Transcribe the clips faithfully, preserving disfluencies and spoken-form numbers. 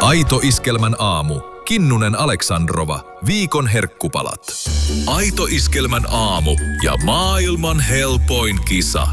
Aito Iskelmän aamu. Kinnunen Aleksandrova, viikon herkkupalat. Aito Iskelmän aamu ja maailman helpoin kisa.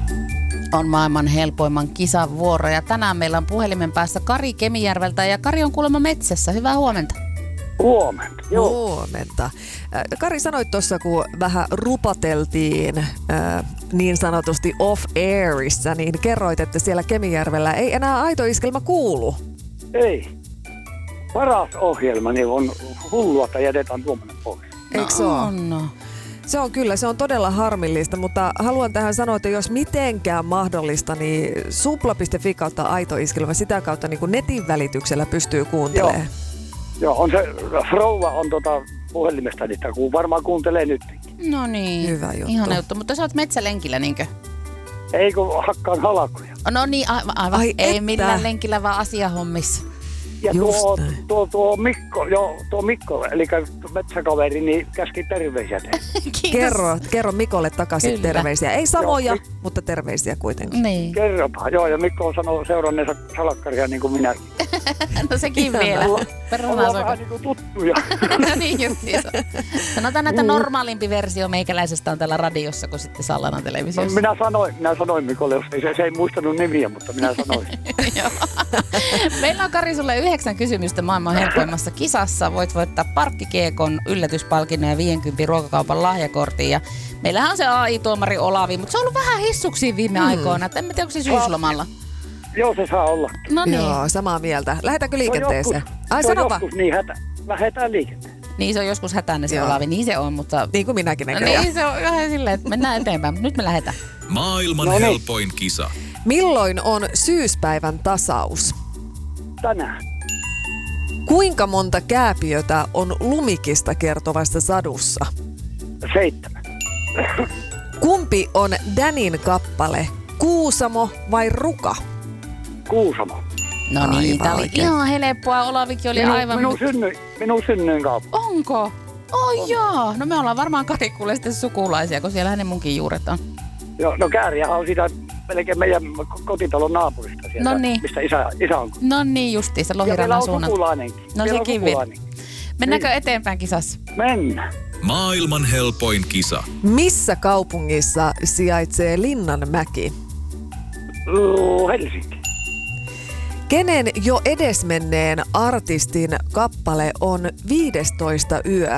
On maailman helpoimman kisan vuoro ja tänään meillä on puhelimen päässä Kari Kemijärveltä ja Kari on kuulemma metsässä. Hyvää huomenta. Huomenta, joo. Huomenta. Kari, sanoit tuossa, kun vähän rupateltiin äh, niin sanotusti off-airissa, niin kerroit, että siellä Kemijärvellä ei enää Aito Iskelmä kuulu. Ei. Paras ohjelma, niin on hullua, että jätetään tuommoinen pois. Eikö se no, ole? No. Se on kyllä, se on todella harmillista, mutta haluan tähän sanoa, että jos mitenkään mahdollista, niin supla piste fi kautta Aito Iskelmä, sitä kautta niin kuin netin välityksellä pystyy kuuntelemaan. Joo, Joo on se, rouva on tota puhelimesta, niin kun varmaan kuuntelee nyt. No niin. Hyvä juttu. Ihana juttu, mutta sä oot metsälenkillä niinkö? Ei kun hakkaan halkoja. No niin, aivan. aivan. Ai Ei että. millään lenkillä, vaan asiahommissa. Ja Just tuo, näin. tuo, tuo Mikko, joo, tuo Mikko, eli metsäkaveri, niin käski terveisiä teille. Kiitos. Kerro, kerro Mikolle takaisin Kyllä. terveisiä. Ei samoja, Joo. mutta terveisiä kuitenkin. Niin. Kerropa, joo, ja Mikko on sanonut seuranneensa salakkaria niin kuin minäkin. No sekin Ihanaa. vielä. Ollaan Perunaa vähän niin kuin tuttuja. No niin justiinsa. Sanotaan, että normaalimpi versio meikäläisestä on täällä radiossa kuin sitten Sallanan televisiossa. Minä sanoin, minä sanoin Mikolle, jos ei, se, se ei muistanut nimiä, mutta minä sanoin. Joo. Meillä on Kari sulle yhdeksän kysymystä maailman helpoimmassa kisassa. Voit voittaa Parkkikiekon yllätyspalkinnon ja viisikymmentä ruokakaupan lahjakortin. Ja meillähän on se A I-tuomari Olavi, mutta se on ollut vähän hissuksia viime mm. aikoina. Et en tiedä, onko se syyslomalla. Joo, se saa olla. No niin. Joo, samaa mieltä. Lähdetäänkö Se on liikenteeseen? joskus- Ai se on sanopa. joskus niin hätä. Lähdetään liikenteeseen. Niin se on joskus hätäinen se Joo. Olavi. Niin se on, mutta... Niin kuin minäkin No näköjään. niin, se on vähän silleen, että mennään eteenpäin. Nyt me lähdetään. Maailman No niin. helpoin kisa. Milloin on syyspäivän tasaus? Tänään. Kuinka monta kääpiötä on lumikista kertovassa sadussa? Seitsemän. Kumpi on Danin kappale? Kuusamo vai Ruka? Kuusamo. No niin, Aivan tää oli oikein. ihan helppoa. Olavikin oli Minun, aivan... minun, synny, minun synnyin kauppa. Onko? Oh joo. No me ollaan varmaan Kari kuule sitten sukulaisia, kun siellä hänen munkin juuret on. Joo, no Kääriähän on siitä melkein meidän kotitalon naapurista sieltä, No niin. mistä isä, isä on. No niin justiinsa, Ja vielä Lohirannan on suunnalta. sukulainenkin. No Vielä on sekin vielä. sukulainenkin. Mennäänkö Niin. eteenpäin kisassa? Mennään. Maailman helpoin kisa. Missä kaupungissa sijaitsee Linnanmäki? Luu, Helsinki. Kenen jo edesmenneen artistin kappale on viidestoista yö?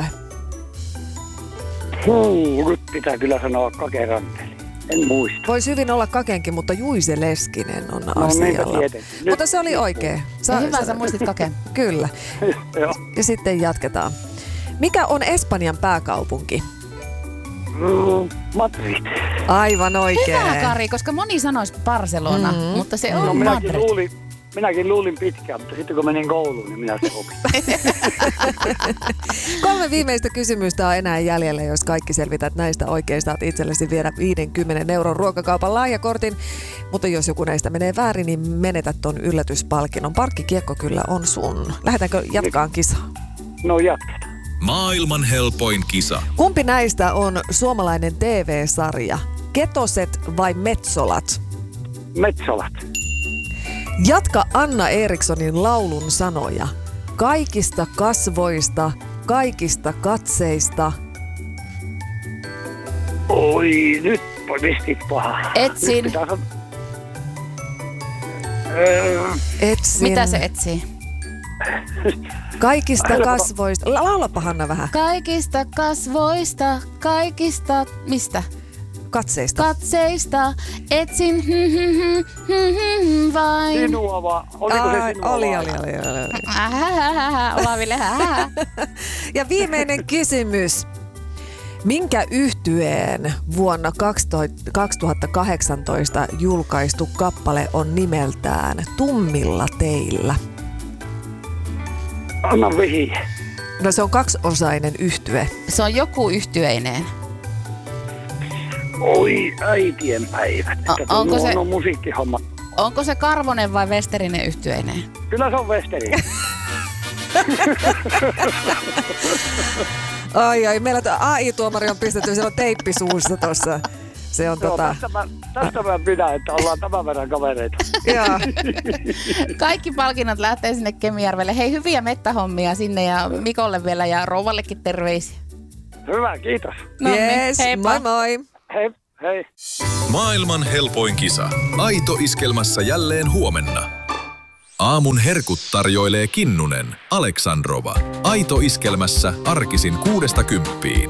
Huu, nyt pitää kyllä sanoa Kake Ranteli. En muista. Voisi hyvin olla Kakenkin, mutta Juise Leskinen on No niinpä asialla. tietenkin. Nyt- Mutta se oli oikein. Ja hyvä, sä muistit Kaken. Kyllä. Joo. Ja sitten jatketaan. Mikä on Espanjan pääkaupunki? Luu, Madrid. Aivan oikein. Hyvä Kari, koska moni sanoisi Barcelona, Mhm. mutta se No on minäkin Madrid. luulin, minäkin luulin pitkään, mutta sitten kun menin kouluun, niin minä se opin. Kolme viimeistä kysymystä on enää jäljellä, jos kaikki selvität näistä oikein. Saat itsellesi viedä viidenkymmenen euron ruokakaupan lahjakortin. Mutta jos joku näistä menee väärin, niin menetät ton yllätyspalkinnon. Parkkikiekko kyllä on sun. Lähdetäänkö jatkaan kisaa? No jatketaan. Maailman helpoin kisa. Kumpi näistä on suomalainen T V-sarja? Ketoset vai Metsolat? Metsolat. Jatka Anna Erikssonin laulun sanoja. Kaikista kasvoista, kaikista katseista. Oi, nyt pistit paha. Etsin. Nyt pitää san- Öö, Etsin. Mitä se etsii? Kaikista Helpota. kasvoista. La- Laulapa Hanna vähän. Kaikista kasvoista, kaikista, mistä? Katseista. Katseista, etsin hm, hm, hm, hm, hm, vain. Sinua vaan. Oliko se Ai, sinua oli, vaan? oli, oli, oli, oli. Ähähähä, Olaville, ähähä. Ja viimeinen kysymys. Minkä yhtyeen vuonna kaksituhattakahdeksantoista julkaistu kappale on nimeltään Tummilla teillä? Anna vihje. No se on kaksiosainen yhtye. Se on joku yhtyeineen. Oi, äitien päivät. O- Että onko tuo se- on musiikkihomma. Onko se Karvonen vai Westerinen yhtyeineen? Kyllä se on Westeri. Ai ai, meillä tuo A I-tuomari on pistetty, siellä on teippi suussa tuossa. Se on Joo, tota... tästä, mä, tästä mä pidän, että ollaan tämän verran kavereita. Joo. Kaikki palkinnot lähtee sinne Kemijärvelle. Hei, hyviä mettähommia sinne ja Mikolle vielä ja rouvallekin terveisiä. Hyvä, kiitos. No niin, Yes, heippa. moi moi. Hei, hei. Maailman helpoin kisa. Aito iskelmässä jälleen huomenna. Aamun herkut tarjoilee Kinnunen, Aleksandrova. Aito iskelmässä arkisin kuudesta kymppiin.